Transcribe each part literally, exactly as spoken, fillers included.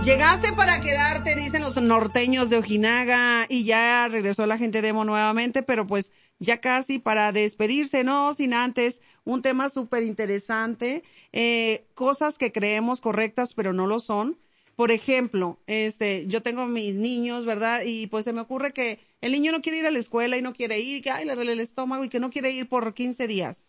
Llegaste para quedarte, dicen los norteños de Ojinaga, y ya regresó la gente de Emo nuevamente, pero pues ya casi para despedirse, no sin antes un tema súper interesante, eh, cosas que creemos correctas pero no lo son. Por ejemplo, este, yo tengo mis niños, ¿verdad? Y pues se me ocurre que el niño no quiere ir a la escuela y no quiere ir, que ay, le duele el estómago y que no quiere ir por quince días.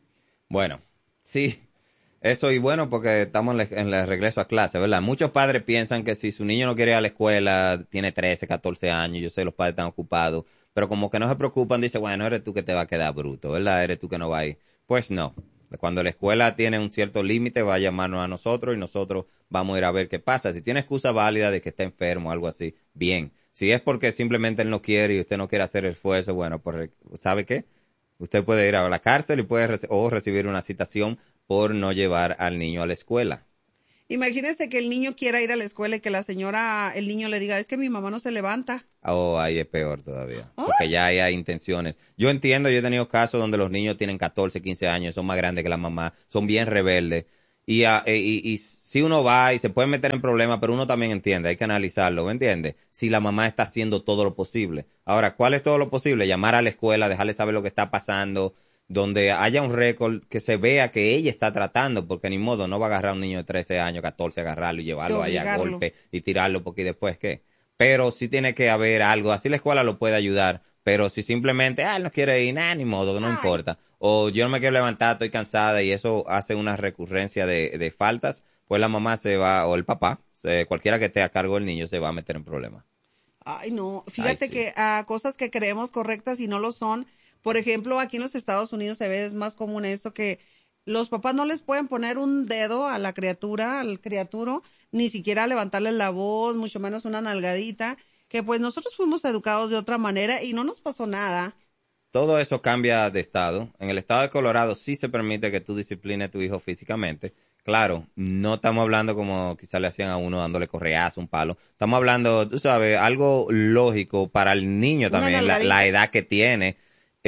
Bueno, sí. Eso y bueno, porque estamos en el regreso a clase, ¿verdad? Muchos padres piensan que si su niño no quiere ir a la escuela, tiene trece, catorce años, yo sé, los padres están ocupados, pero como que no se preocupan, dice, bueno, eres tú que te va a quedar bruto, ¿verdad? Eres tú que no va a ir. Pues no. Cuando la escuela tiene un cierto límite, va a llamarnos a nosotros y nosotros vamos a ir a ver qué pasa. Si tiene excusa válida de que está enfermo o algo así, bien. Si es porque simplemente él no quiere y usted no quiere hacer el esfuerzo, bueno, pues, ¿sabe qué? Usted puede ir a la cárcel y puede reci- o recibir una citación por no llevar al niño a la escuela. Imagínese que el niño quiera ir a la escuela y que la señora, el niño le diga, es que mi mamá no se levanta. Oh, ahí es peor todavía, ¿Ah? porque ya hay, hay intenciones. Yo entiendo, yo he tenido casos donde los niños tienen catorce, quince años, son más grandes que la mamá, son bien rebeldes. Y, uh, y, y, y si uno va y se puede meter en problemas, pero uno también entiende, hay que analizarlo, ¿me entiende? Si la mamá está haciendo todo lo posible. Ahora, ¿cuál es todo lo posible? Llamar a la escuela, dejarle saber lo que está pasando, donde haya un récord que se vea que ella está tratando, porque ni modo, no va a agarrar a un niño de trece años, catorce, agarrarlo y llevarlo ahí a golpe y tirarlo, porque después, ¿qué? Pero sí tiene que haber algo, así la escuela lo puede ayudar, pero si simplemente, ah, él no quiere ir, nada, ni modo, no Ay. importa, o yo no me quiero levantar, estoy cansada, y eso hace una recurrencia de, de faltas, pues la mamá se va, o el papá, se, cualquiera que esté a cargo del niño se va a meter en problemas. Ay, no, fíjate Ay, sí. que a uh, cosas que creemos correctas y no lo son. Por ejemplo, aquí en los Estados Unidos se ve, es más común esto, que los papás no les pueden poner un dedo a la criatura, al criaturo, ni siquiera levantarles la voz, mucho menos una nalgadita, que pues nosotros fuimos educados de otra manera y no nos pasó nada. Todo eso cambia de estado. En el estado de Colorado sí se permite que tú disciplines a tu hijo físicamente. Claro, no estamos hablando como quizás le hacían a uno dándole correazo, un palo. Estamos hablando, tú sabes, algo lógico para el niño también, la, la edad que tiene.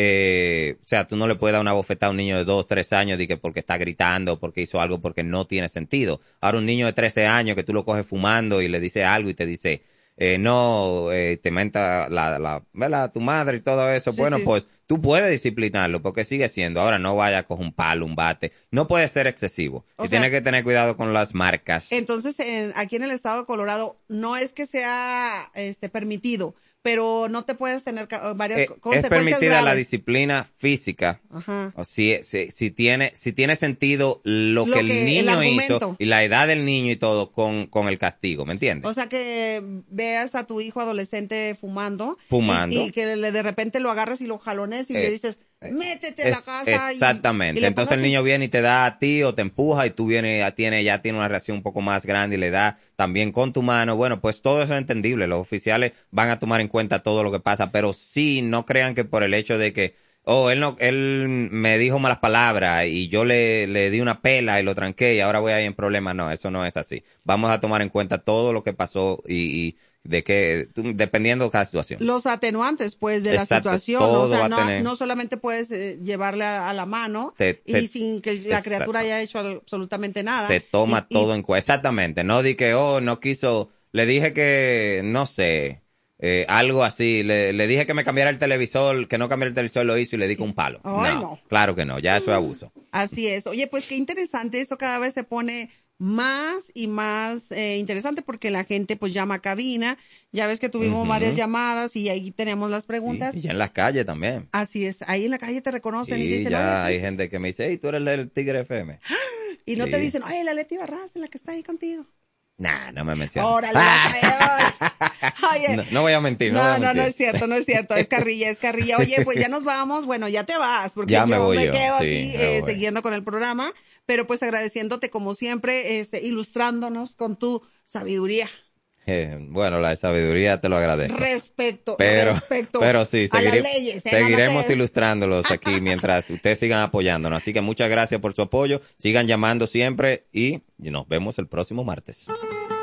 Eh, o sea, tú no le puedes dar una bofetada a un niño de dos, tres años de que porque está gritando, porque hizo algo, porque no tiene sentido. Ahora un niño de trece años que tú lo coges fumando y le dices algo y te dice, eh, no, eh, te menta la, la, ¿verdad? Tu madre y todo eso. Sí, bueno, sí. Pues tú puedes disciplinarlo porque sigue siendo. Ahora no vaya con un palo, un bate. No puede ser excesivo. O y sea, tienes que tener cuidado con las marcas. Entonces, en, aquí en el estado de Colorado no es que sea este permitido, pero no te puedes tener varias eh, consecuencias es permitida graves. La disciplina física. Ajá. O si, si, si tiene si tiene sentido lo, lo que el que, niño el hizo y la edad del niño y todo con, con el castigo, ¿me entiendes? O sea, que veas a tu hijo adolescente fumando. Fumando. Y, y que le, de repente lo agarras y lo jalones y eh, le dices, métete a la casa. Exactamente. Y, y Entonces el niño viene y te da a ti o te empuja y tú vienes, ya tiene, ya tiene una reacción un poco más grande y le da también con tu mano. Bueno, pues todo eso es entendible. Los oficiales van a tomar en cuenta todo lo que pasa, pero sí, no crean que por el hecho de que, oh, él no, él me dijo malas palabras y yo le, le di una pela y lo tranqué y ahora voy a ir en problemas. No, eso no es así. Vamos a tomar en cuenta todo lo que pasó y, y de que, dependiendo de cada situación. Los atenuantes, pues, de Exacto, la situación. O sea, no, tener... no solamente puedes eh, llevarle a, a la mano te, y se, sin que la exacto. criatura haya hecho absolutamente nada. Se toma y, todo y... en cuenta. Exactamente. No di que, oh, no quiso, le dije que, no sé, eh, algo así. Le, le dije que me cambiara el televisor, que no cambiara el televisor, lo hizo y le di con un palo. Ay, no, no. Claro que no, ya eso es abuso. Así es. Oye, pues qué interesante, eso cada vez se pone más y más eh, interesante porque la gente pues llama a cabina, ya ves que tuvimos uh-huh. varias llamadas y ahí tenemos las preguntas. Sí, y ya en las calles también. Así es, ahí en la calle te reconocen sí, y dicen, ya hay gente que me dice, hey, tú eres el Tigre F M. Y no sí. te dicen, oye, la Leti Barras, la que está ahí contigo. Nah, no me mencionas. Órale, Oye, no, no voy a mentir, no, no, voy a mentir. no, no es cierto, no es cierto, es carrilla, es carrilla. Oye, pues ya nos vamos, bueno, ya te vas, porque ya yo me, voy me yo. quedo sí, así me eh, voy. siguiendo con el programa, pero pues agradeciéndote como siempre, este, ilustrándonos con tu sabiduría. Eh, bueno, la sabiduría te lo agradezco. Respecto, pero, respecto pero sí, seguire, a las leyes, ¿eh? seguiremos no te... ilustrándolos aquí mientras ustedes sigan apoyándonos. Así que muchas gracias por su apoyo, sigan llamando siempre y nos vemos el próximo martes.